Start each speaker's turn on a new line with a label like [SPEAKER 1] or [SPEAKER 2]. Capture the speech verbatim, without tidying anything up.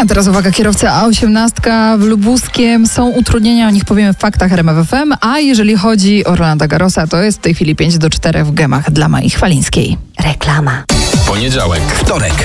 [SPEAKER 1] A teraz uwaga, kierowcy A osiemnaście w Lubuskiem. Są utrudnienia, o nich powiemy w faktach R M F F M, a jeżeli chodzi o Rolanda Garrosa, to jest w tej chwili pięć do czterech w gemach dla Mai Chwalińskiej.
[SPEAKER 2] Reklama.
[SPEAKER 3] Poniedziałek, wtorek,